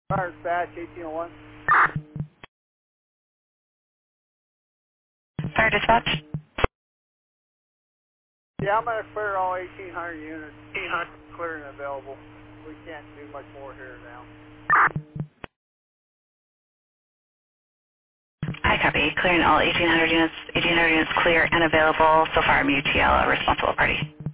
Fire dispatch 1801. Fire dispatch. Yeah, I'm going to clear all 1,800 units. 1,800 clear and available. We can't do much more here now. I copy. Clearing all 1,800 units. 1,800 units clear and available. So far, I'm UTL, a responsible party.